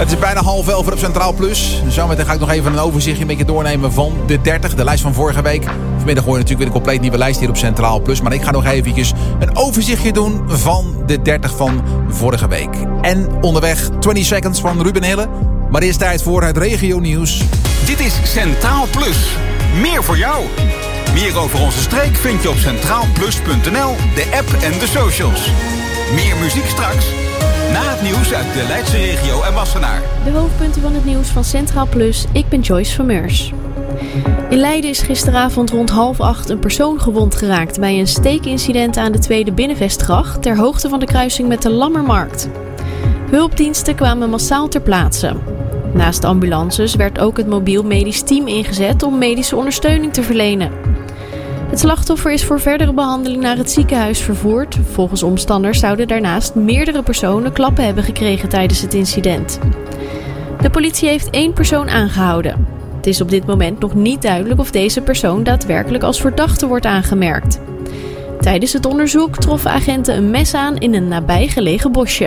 Het is bijna 10:30 op Centraal Plus. Zometeen ga ik nog even een overzichtje met je doornemen van de 30, de lijst van vorige week. Vanmiddag hoor je natuurlijk weer een compleet nieuwe lijst hier op Centraal Plus. Maar ik ga nog eventjes een overzichtje doen van de 30 van vorige week. En onderweg 20 Seconds van Ruben Hille. Maar eerst tijd voor het regionieuws. Dit is Centraal Plus. Meer voor jou. Meer over onze streek vind je op centraalplus.nl, de app en de socials. Meer muziek straks. Na het nieuws uit de Leidse regio en Wassenaar. De hoofdpunten van het nieuws van Centraal Plus. Ik ben Joyce van Meurs. In Leiden is gisteravond rond 7:30 een persoon gewond geraakt bij een steekincident aan de Tweede Binnenvestgracht ter hoogte van de kruising met de Lammermarkt. Hulpdiensten kwamen massaal ter plaatse. Naast ambulances werd ook het mobiel medisch team ingezet om medische ondersteuning te verlenen. Het slachtoffer is voor verdere behandeling naar het ziekenhuis vervoerd. Volgens omstanders zouden daarnaast meerdere personen klappen hebben gekregen tijdens het incident. De politie heeft 1 persoon aangehouden. Het is op dit moment nog niet duidelijk of deze persoon daadwerkelijk als verdachte wordt aangemerkt. Tijdens het onderzoek troffen agenten een mes aan in een nabijgelegen bosje.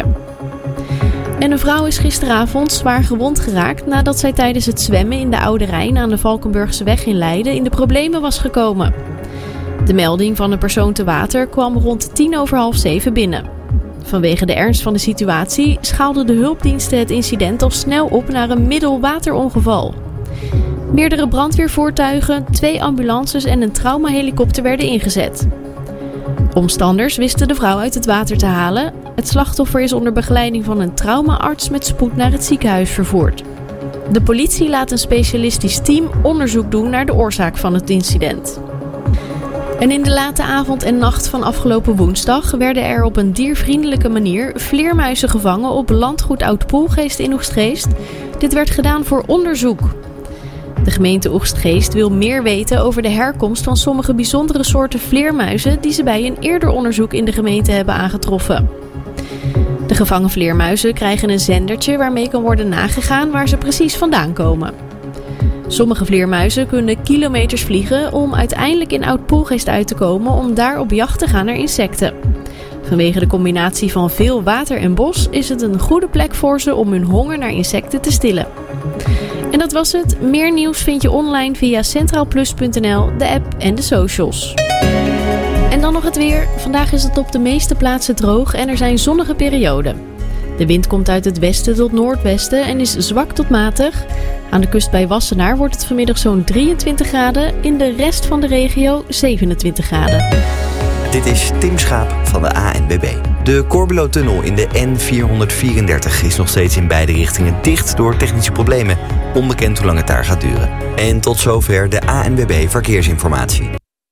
En een vrouw is gisteravond zwaar gewond geraakt nadat zij tijdens het zwemmen in de Oude Rijn aan de Valkenburgseweg in Leiden in de problemen was gekomen. De melding van een persoon te water kwam rond 6:10 binnen. Vanwege de ernst van de situatie schaalden de hulpdiensten het incident al snel op naar een middelwaterongeval. Meerdere brandweervoertuigen, 2 ambulances en een traumahelikopter werden ingezet. Omstanders wisten de vrouw uit het water te halen. Het slachtoffer is onder begeleiding van een traumaarts met spoed naar het ziekenhuis vervoerd. De politie laat een specialistisch team onderzoek doen naar de oorzaak van het incident. En in de late avond en nacht van afgelopen woensdag werden er op een diervriendelijke manier vleermuizen gevangen op landgoed Oud-Poelgeest in Oegstgeest. Dit werd gedaan voor onderzoek. De gemeente Oegstgeest wil meer weten over de herkomst van sommige bijzondere soorten vleermuizen die ze bij een eerder onderzoek in de gemeente hebben aangetroffen. De gevangen vleermuizen krijgen een zendertje waarmee kan worden nagegaan waar ze precies vandaan komen. Sommige vleermuizen kunnen kilometers vliegen om uiteindelijk in Oud-Poelgeest uit te komen om daar op jacht te gaan naar insecten. Vanwege de combinatie van veel water en bos is het een goede plek voor ze om hun honger naar insecten te stillen. En dat was het. Meer nieuws vind je online via centraalplus.nl, de app en de socials. En dan nog het weer. Vandaag is het op de meeste plaatsen droog en er zijn zonnige perioden. De wind komt uit het westen tot noordwesten en is zwak tot matig. Aan de kust bij Wassenaar wordt het vanmiddag zo'n 23 graden. In de rest van de regio 27 graden. Dit is Tim Schaap van de ANWB. De Corbulo-tunnel in de N434 is nog steeds in beide richtingen dicht door technische problemen. Onbekend hoe lang het daar gaat duren. En tot zover de ANWB Verkeersinformatie.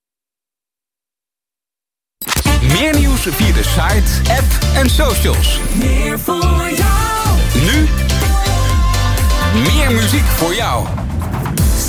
Meer nieuws via de site, app en socials. Meer voor jou. Nu meer muziek voor jou.